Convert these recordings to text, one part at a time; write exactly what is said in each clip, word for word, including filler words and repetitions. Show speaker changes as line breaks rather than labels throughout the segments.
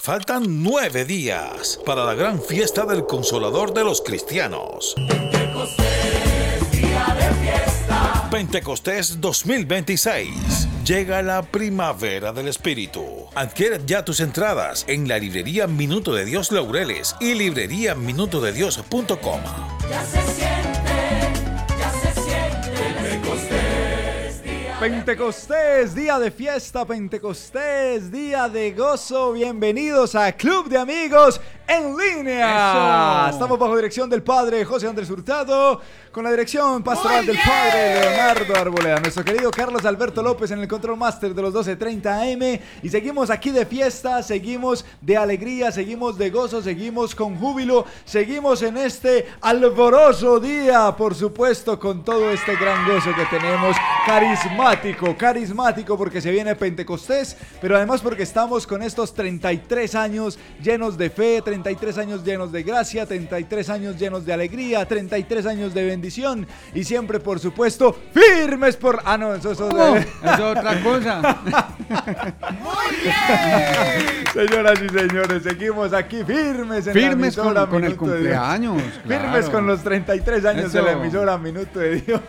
Faltan nueve días para la gran fiesta del Consolador de los cristianos.
Pentecostés, día de fiesta.
Pentecostés dos mil veintiséis. Llega la primavera del Espíritu. Adquiere ya tus entradas en la librería Minuto de Dios Laureles y librería minuto de dios punto com.
Ya se siente, ya se siente Pentecostés, día
Pentecostés, día de fiesta, Pentecostés, día de gozo. Bienvenidos a Club de Amigos en Línea.
Eso.
Estamos bajo dirección del Padre José Andrés Hurtado, con la dirección pastoral del Padre Leonardo Arboleda, nuestro querido Carlos Alberto López en el Control Master de los doce treinta A M. Y seguimos aquí de fiesta, seguimos de alegría, seguimos de gozo, seguimos con júbilo, seguimos en este alboroso día, por supuesto, con todo este gran gozo que tenemos, carismático, carismático, porque se viene Pentecostés, pero además porque estamos con estos treinta y tres años llenos de fe, treinta y tres años llenos de gracia, treinta y tres años llenos de alegría, treinta y tres años de bendición y siempre, por supuesto, firmes por... Ah, no, eso, eso,
¿Cómo? Eso es otra cosa.
¡Muy bien!
Señoras y señores, seguimos aquí firmes en
Firmes
la
con,
emisora
con el
Minuto de Dios.
cumpleaños.
Firmes
claro.
con los treinta y tres años
Eso.
de la emisora Minuto de Dios.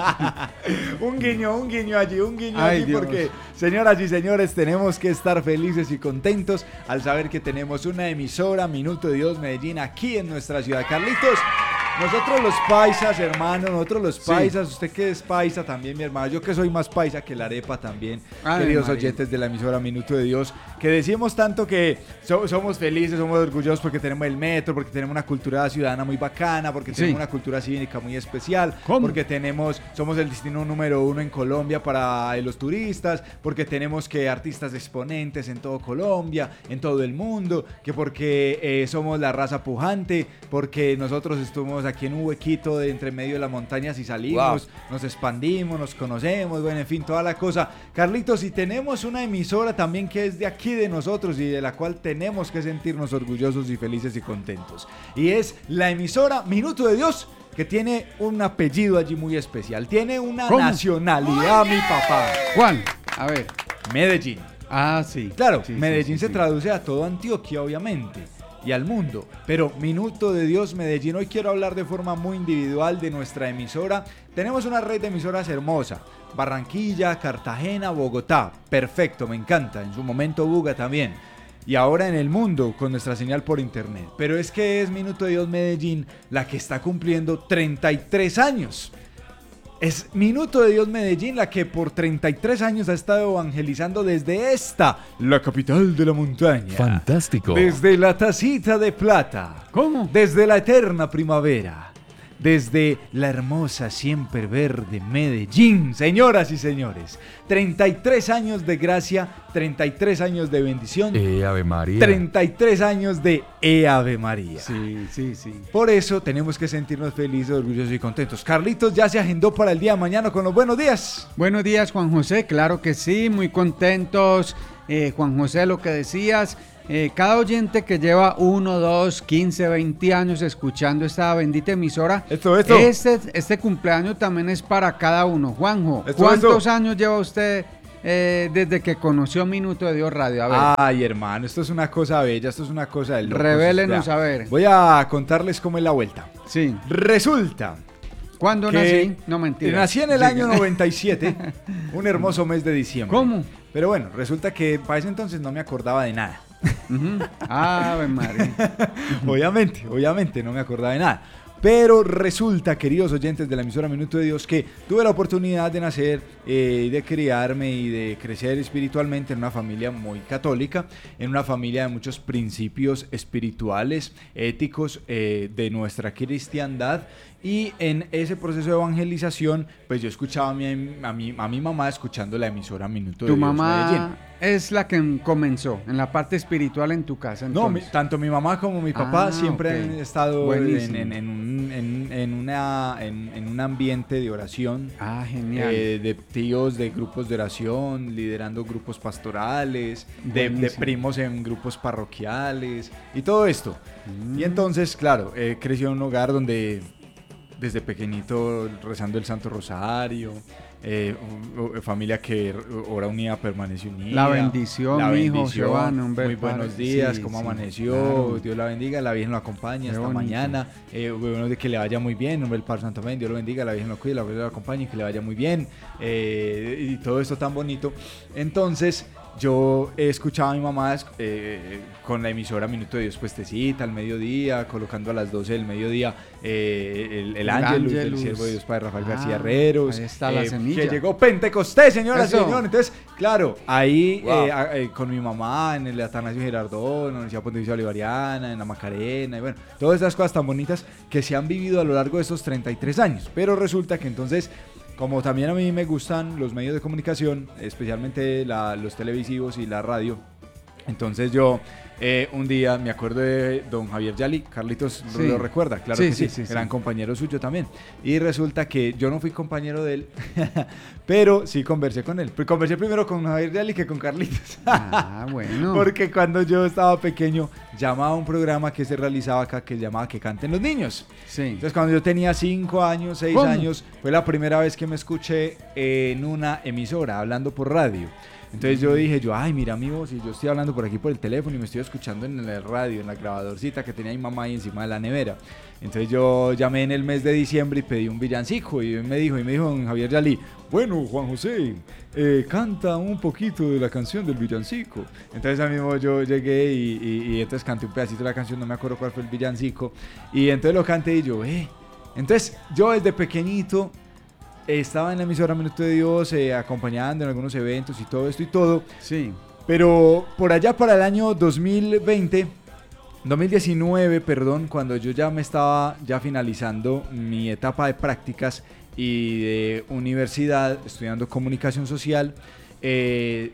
Un guiño, un guiño allí, un guiño
Ay,
allí,
Dios.
porque, señoras y señores, tenemos que estar felices y contentos al saber que tenemos una emisora Minuto de Dios Medellín aquí en nuestra ciudad. Carlitos, nosotros los paisas, hermano, nosotros los
Sí.
paisas, usted que es paisa también, mi hermano, yo que soy más paisa que la arepa también,
Ay,
queridos
María.
oyentes de la emisora Minuto de Dios, que decimos tanto que so- somos felices, somos orgullosos porque tenemos el metro, porque tenemos una cultura ciudadana muy bacana, porque
Sí.
tenemos una cultura cívica muy especial,
¿Cómo?
porque tenemos, somos el destino número uno en Colombia para eh, los turistas, porque tenemos que artistas exponentes en todo Colombia, en todo el mundo, que porque eh, somos la raza pujante, porque nosotros estuvimos aquí en un huequito de entre medio de las montañas y salimos, nos expandimos, nos conocemos, bueno, en fin, toda la cosa. Carlitos, y tenemos una emisora también que es de aquí de nosotros y de la cual tenemos que sentirnos orgullosos y felices y contentos. Y es la emisora Minuto de Dios, que tiene un apellido allí muy especial, tiene una
¿Cómo?
nacionalidad, mi papá.
¿Cuál? A ver.
Medellín.
Ah, sí.
Claro,
Sí,
Medellín
sí, sí,
se
sí.
traduce a todo Antioquia, obviamente, y al mundo. Pero Minuto de Dios Medellín, hoy quiero hablar de forma muy individual de nuestra emisora. Tenemos una red de emisoras hermosa. Barranquilla, Cartagena, Bogotá. Perfecto, me encanta. En su momento Buga también. Y ahora en el mundo con nuestra señal por internet. Pero es que es Minuto de Dios Medellín la que está cumpliendo treinta y tres años. Es Minuto de Dios Medellín la que por treinta y tres años ha estado evangelizando desde esta, la capital de la montaña.
Fantástico.
Desde la tacita de plata.
¿Cómo?
Desde la eterna primavera. Desde la hermosa siempre verde Medellín. Señoras y señores, treinta y tres años de gracia, treinta y tres años de bendición,
Eh, Ave María.
treinta y tres años de E Ave María.
Sí, sí, sí.
Por eso tenemos que sentirnos felices, orgullosos y contentos. Carlitos ya se agendó para el día de mañana con los buenos días.
Buenos días, Juan José. Claro que sí, muy contentos. Eh, Juan José, lo que decías, eh, cada oyente que lleva uno, dos, quince, veinte años escuchando esta bendita emisora,
Esto, esto.
Este, este cumpleaños también es para cada uno. Juanjo,
Esto,
¿cuántos
esto.
años lleva usted eh, desde que conoció Minuto de Dios Radio? A ver,
Ay, hermano, esto es una cosa bella, esto es una cosa del loco.
Revélenos,
Vea,
a ver.
Voy a contarles cómo es la vuelta.
sí.
Resulta
¿Cuándo
que
nací? No, mentira.
nací en el
Diga.
año noventa y siete, un hermoso mes de diciembre.
¿Cómo?
Pero bueno, resulta que para ese entonces no me acordaba de nada.
Ujú. Ave María.
Obviamente, obviamente, no me acordaba de nada. Pero resulta, queridos oyentes de la emisora Minuto de Dios, que tuve la oportunidad de nacer, eh, de criarme y de crecer espiritualmente en una familia muy católica, en una familia de muchos principios espirituales, éticos, eh, de nuestra cristiandad. Y en ese proceso de evangelización, pues yo escuchaba a mi, a mi, a mi mamá escuchando la emisora Minuto de
Tu
Dios Medellín.
mamá es la que comenzó en la parte espiritual en tu casa.
No, mi-
entonces.
tanto mi mamá como mi papá
Ah,
siempre
ok.
han estado en,
Buenísimo.
en- en un, en- en una, en, en un ambiente de oración,
Ah, genial.
eh, de tíos de grupos de oración, liderando grupos pastorales, de, de
Buenísimo.
primos en grupos parroquiales y todo esto.
Mm.
Y entonces, claro, eh, creció en un hogar donde desde pequeñito rezando el Santo Rosario, eh, familia que ora unida permanece unida.
La bendición,
la
mi hijo,
bendición.
Giovanni, un
Muy buenos días,
sí,
cómo
sí,
amaneció,
claro.
Dios la bendiga, la Virgen lo acompaña
Qué
hasta
bonito.
mañana, eh, bueno, de que le vaya muy bien, nombre del Padre Santo, amén, Dios lo bendiga, la Virgen lo cuide, la Virgen lo acompañe, que le vaya muy bien, eh, y todo esto tan bonito. Entonces, yo he escuchado a mi mamá eh, con la emisora Minuto de Dios Puestecita al mediodía, colocando a las doce del mediodía eh, el, el, el Ángelus del Siervo de Dios Padre Rafael
Ah,
García Herreros.
ahí está la semilla.
Que llegó Pentecostés, señoras y
Eso.
señores. Entonces, claro, ahí
Wow.
eh, a- eh, con mi mamá en el Atanasio Girardot, en la Universidad Pontificia Bolivariana, en la Macarena, y bueno, todas esas cosas tan bonitas que se han vivido a lo largo de estos treinta y tres años. Pero resulta que entonces, como también a mí me gustan los medios de comunicación, especialmente la- los televisivos y la radio, entonces yo eh, un día me acuerdo de don Javier Yali, Carlitos
Sí.
lo recuerda, claro
Sí,
que sí,
sí, sí,
gran
sí.
compañero suyo también. Y resulta que yo no fui compañero de él, pero sí conversé con él. Pues conversé primero con Javier Yali que con Carlitos.
Ah, bueno.
Porque cuando yo estaba pequeño llamaba a un programa que se realizaba acá que se llamaba Que Canten los Niños.
Sí.
Entonces cuando yo tenía cinco años, seis
¿Cómo?
años, fue la primera vez que me escuché en una emisora hablando por radio. Entonces yo dije, yo, ay, mira mi voz, y yo estoy hablando por aquí por el teléfono y me estoy escuchando en el radio, en la grabadorcita que tenía mi mamá ahí encima de la nevera. Entonces yo llamé en el mes de diciembre y pedí un villancico y él me dijo, y me dijo don Javier Yalí, bueno, Juan José, eh, canta un poquito de la canción del villancico. Entonces a mí mismo yo llegué y, y, y entonces canté un pedacito de la canción, no me acuerdo cuál fue el villancico, y entonces lo canté y yo, eh. Entonces yo desde pequeñito estaba en la emisora Minuto de Dios, eh, acompañando en algunos eventos y todo esto y todo.
Sí.
Pero por allá para el año dos mil veinte, dos mil diecinueve, perdón, cuando yo ya me estaba ya finalizando mi etapa de prácticas y de universidad, estudiando comunicación social, eh,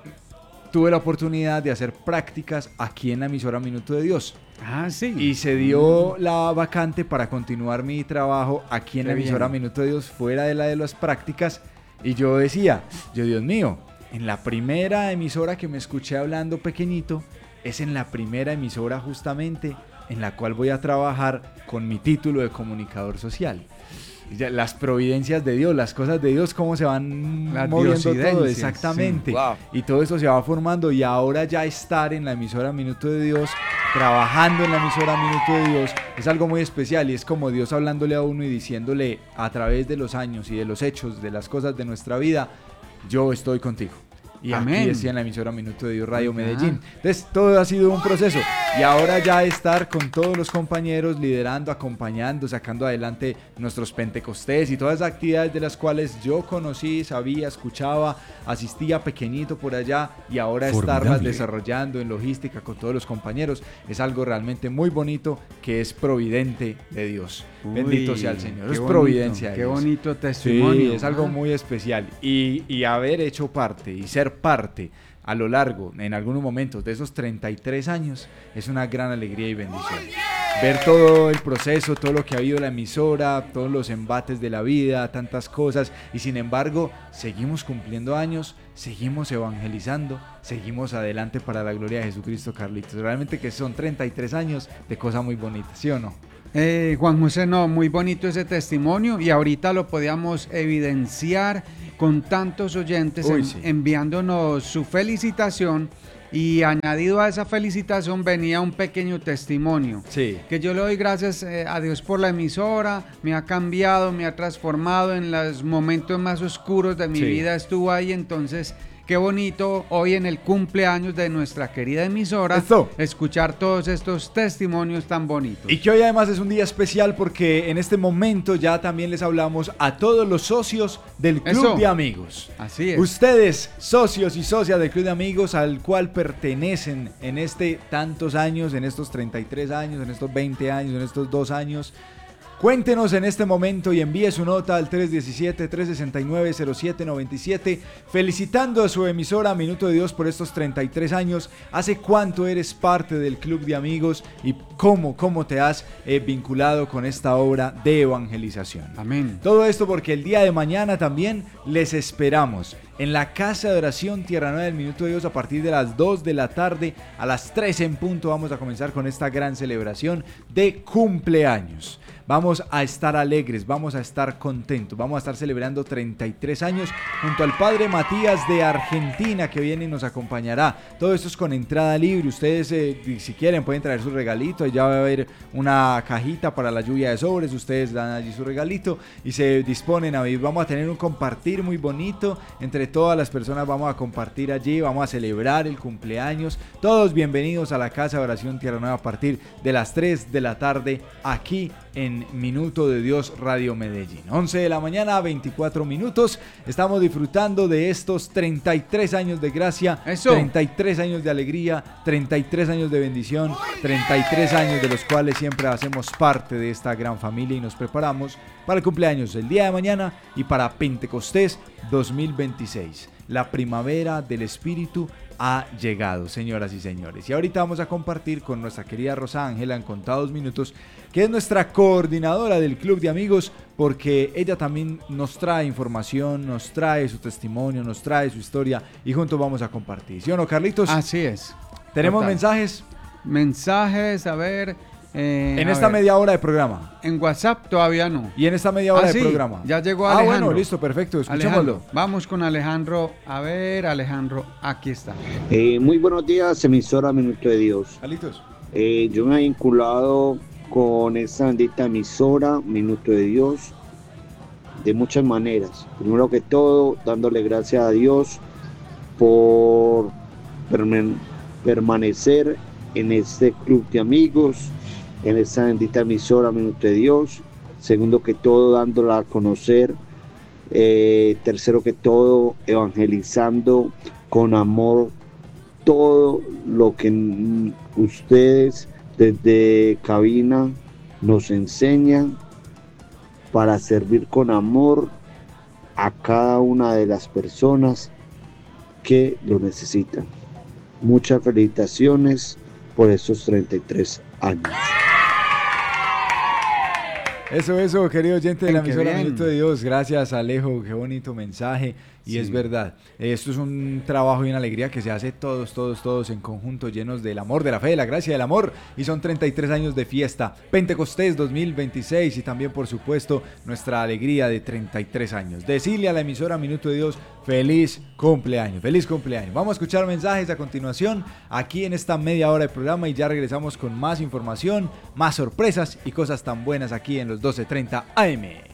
tuve la oportunidad de hacer prácticas aquí en la emisora Minuto de Dios.
Ah, sí.
Y se dio la vacante para continuar mi trabajo aquí en
Qué
la emisora
bien.
Minuto de Dios, fuera de la de las prácticas. Y yo decía, yo Dios mío, en la primera emisora que me escuché hablando pequeñito, es en la primera emisora justamente en la cual voy a trabajar con mi título de comunicador social. Y ya, las providencias de Dios, las cosas de Dios, cómo se van
Las
moviendo todo,
diosidencias,
exactamente.
sí. Wow.
Y todo eso se va formando y ahora ya estar en la emisora Minuto de Dios, trabajando en la emisora Minuto de Dios, es algo muy especial y es como Dios hablándole a uno y diciéndole a través de los años y de los hechos, de las cosas de nuestra vida, yo estoy contigo. Y
Amén.
aquí estoy en la emisora Minuto de Dios Radio
Oiga.
Medellín. Entonces todo ha sido un proceso y ahora ya estar con todos los compañeros liderando, acompañando, sacando adelante nuestros Pentecostés y todas esas actividades de las cuales yo conocí, sabía, escuchaba, asistía pequeñito por allá y ahora estarlas
Formidable.
desarrollando en logística con todos los compañeros es algo realmente muy bonito que es providente de Dios. Bendito
Uy,
sea el Señor,
qué
es
bonito,
providencia de
Qué
Dios.
bonito testimonio.
Sí, es algo
Ah.
muy especial. Y, y haber hecho parte y ser parte a lo largo, en algunos momentos de esos treinta y tres años, es una gran alegría y bendición. Ver todo el proceso, todo lo que ha habido la emisora, todos los embates de la vida, tantas cosas, y sin embargo, seguimos cumpliendo años, seguimos evangelizando, seguimos adelante para la gloria de Jesucristo, Carlitos. Realmente que son treinta y tres años de cosas muy bonitas, ¿sí o no?
Eh, Juan José, no, muy bonito ese testimonio y ahorita lo podíamos evidenciar con tantos oyentes
Uy,
en-
sí.
enviándonos su felicitación y añadido a esa felicitación venía un pequeño testimonio.
Sí.
Que yo le doy gracias eh, a Dios por la emisora, me ha cambiado, me ha transformado en los momentos más oscuros de mi
Sí.
vida, estuvo ahí, entonces qué bonito hoy en el cumpleaños de nuestra querida emisora
Esto.
escuchar todos estos testimonios tan bonitos.
Y que hoy además es un día especial porque en este momento ya también les hablamos a todos los socios del Club
Eso.
de Amigos.
Así es.
Ustedes, socios y socias del Club de Amigos, al cual pertenecen en este tantos años, en estos treinta y tres años, en estos veinte años, en estos dos años. Cuéntenos en este momento y envíe su nota al tres uno siete, tres seis nueve, cero siete nueve siete felicitando a su emisora Minuto de Dios por estos treinta y tres años. ¿Hace cuánto eres parte del Club de Amigos y cómo, cómo te has eh, vinculado con esta obra de evangelización?
Amén.
Todo esto porque el día de mañana también les esperamos en la Casa de Oración Tierra Nueva del Minuto de Dios a partir de las dos de la tarde. A las tres en punto vamos a comenzar con esta gran celebración de cumpleaños. Vamos a estar alegres, vamos a estar contentos, vamos a estar celebrando treinta y tres años junto al Padre Matías de Argentina, que viene y nos acompañará. Todo esto es con entrada libre. Ustedes eh, si quieren pueden traer su regalito, allá va a haber una cajita para la lluvia de sobres, ustedes dan allí su regalito y se disponen a vivir. Vamos a tener un compartir muy bonito entre todas las personas, vamos a compartir allí, vamos a celebrar el cumpleaños. Todos bienvenidos a la Casa de Oración Tierra Nueva a partir de las tres de la tarde aquí en Minuto de Dios Radio Medellín. once de la mañana, veinticuatro minutos. Estamos disfrutando de estos treinta y tres años de gracia,
Eso.
treinta y tres años de alegría, treinta y tres años de bendición, treinta y tres años de los cuales siempre hacemos parte de esta gran familia y nos preparamos para el cumpleaños el día de mañana y para Pentecostés dos mil veintiséis. La primavera del Espíritu ha llegado, señoras y señores. Y ahorita vamos a compartir con nuestra querida Rosa Ángela en contados minutos, que es nuestra coordinadora del Club de Amigos, porque ella también nos trae información, nos trae su testimonio, nos trae su historia y juntos vamos a compartir. ¿Sí o no, Carlitos?
Así es.
¿Tenemos
Total.
mensajes?
Mensajes, a ver. eh,
En
a
esta
ver.
media hora de programa.
En WhatsApp todavía no.
Y en esta media hora
Ah,
de
sí,
programa.
ya llegó
Ah,
Alejandro.
bueno, listo, perfecto. Escuchémoslo.
Alejandro, vamos con Alejandro. A ver, Alejandro, aquí está.
Eh, muy buenos días, emisora Minuto de Dios.
Carlitos.
Eh, yo me he vinculado con esta bendita emisora Minuto de Dios de muchas maneras. Primero que todo, dándole gracias a Dios por perman- permanecer en este club de amigos, en esta bendita emisora Minuto de Dios. Segundo que todo, dándola a conocer. Eh, tercero que todo, evangelizando con amor todo lo que mm, ustedes desde cabina nos enseñan para servir con amor a cada una de las personas que lo necesitan. Muchas felicitaciones por estos treinta y tres años.
Eso, eso, querido oyente de la
Qué
emisora
bien.
Minuto de Dios. Gracias, Alejo. Qué bonito mensaje. Y
Sí.
es verdad. Esto es un trabajo y una alegría que se hace todos, todos, todos en conjunto, llenos del amor, de la fe, de la gracia, del amor. Y son treinta y tres años de fiesta. Pentecostés dos mil veintiséis. Y también, por supuesto, nuestra alegría de treinta y tres años. Decirle a la emisora Minuto de Dios, feliz cumpleaños. Feliz cumpleaños. Vamos a escuchar mensajes a continuación aquí en esta media hora de programa. Y ya regresamos con más información, más sorpresas y cosas tan buenas aquí en los doce treinta A M.